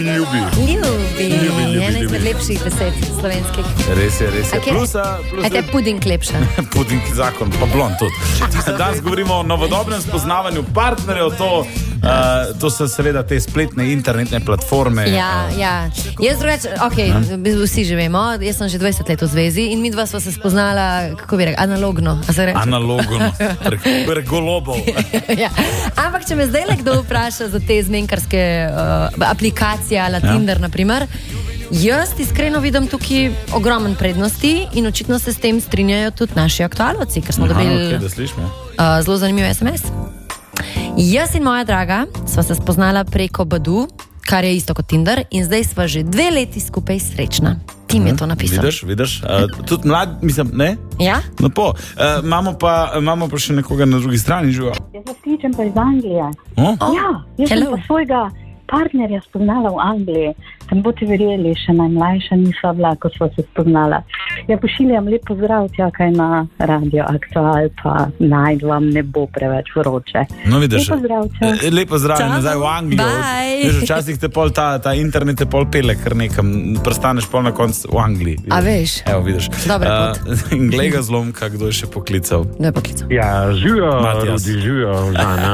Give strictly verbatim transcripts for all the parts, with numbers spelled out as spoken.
Ljubi. Ljubi. Ljubi. Ena izmed lepših besed slovenskih. Res je, res je. Okay. Plus, plus... Ete puding lepša. Puding zakon, pa blond tudi. Danes govorimo o novodobnem spoznavanju partnerjev, to, uh, to so seveda te spletne internetne platforme. Ja, ja. Jaz drugač, ok, vsi že vemo, jaz sem že dvajset let v zvezi in midva sva se spoznala, kako bi rekel, analogno. Analogno, prek golobov. Ja. Ampak, če me zdaj le kdo vpraša za te zmenkarske uh, aplikacije, ala ja. Tinder, naprimer, jaz iskreno vidim tukaj ogromen prednosti in očitno se s tem strinjajo tudi naši aktualci, ker smo Aha, dobili okay, uh, zelo zanimiv es em es. Jaz in moja draga sva se spoznala preko Badu, kar je isto kot Tinder, in zdaj sva že dve leti skupaj srečna. Tim je to napisal. Vidiš, vidiš, uh, tudi mlad, mislim, ne? Ja? No po, uh, imamo pa, imamo pa še nekoga na drugi strani, živa. Jaz vas kličem pa iz Anglije. Oh? Oh, ja, jaz hello. sem pa svojega partnerja spoznala v Angliji. Tam boste verjeli, še najmlajša nisva bila, ko sva se spoznala. Ja, pošiljam lep pozdrav tja, kaj na Radio Aktual, pa naj vam ne bo preveč vroče. No, vidiš, lep pozdrav, čau. Lep pozdrav nazaj v Anglijo. Veš, včasih te pol ta, ta internet te pol pele, kar nekam, prestaneš pol na koncu v Angliji. A veš? Evo, vidiš. Dobre pot. Uh, in glej ga zlomka, kdo je še poklical. Kdo je poklical? Ja, živijo, Matijas. Rudi, živijo, Žana.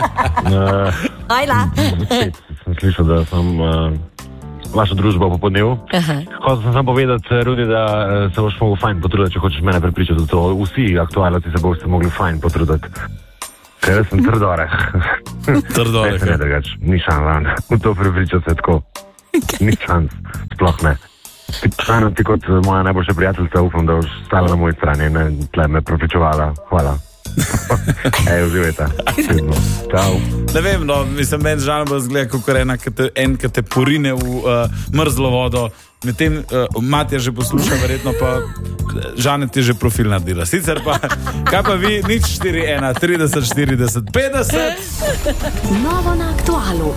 uh, Ajla. Spet sem slišal, da sem uh, vašo družbo popodnil. Hotel sem samo povedati, Rudi, da uh, se boš mogel fajn potruditi, če hočeš mene prepričati, da to vsi aktualci se boste mogli fajn potruditi. Ker jaz sem trdoreh. Trdoreh. Ne, ne, drugač, ni šans, v to prepričati se tako. Ni šans, sploh ne. Stano ti kot moja najboljša prijateljica, upam, da boš stala na moji strani in ne tle me prepričevala. Hvala. Ej, uživajte. Čau. Ne vem, no, mislim, meni Žana bo zgleda, kako je ena, en, ki te porine v uh, mrzlo vodo. Medtem uh, Matija že posluša, verjetno pa Žana ti je že profil naredila. Sicer pa, kaj pa vi, nič štiri ena, trideset, štirideset, petdeset. Novo na Aktualu.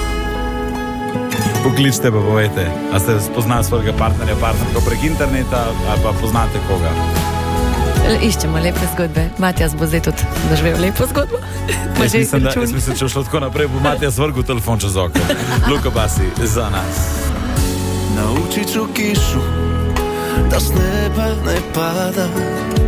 Pokličite pa povejte, a ste spoznali svojega partnerja, partnerko prek interneta, ali pa poznate koga? Iščemo lepe zgodbe. Matijas bo zdaj tudi doživel lepo zgodbo. Jaz mislim, da, jaz mislim, če šlo tako naprej, bo Matijas vrgel telefon čez oko. Luka Basi, za nas. Naučit ću kišu da s neba ne pada,